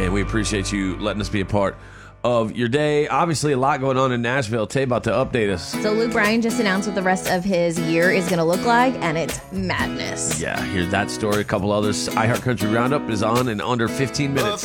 And we appreciate you letting us be a part of your day. Obviously, a lot going on in Nashville. Tay about to update us. So Luke Bryan just announced what the rest of his year is going to look like, and it's madness. Yeah, here's that story. A couple others. iHeart Country Roundup is on in under 15 minutes.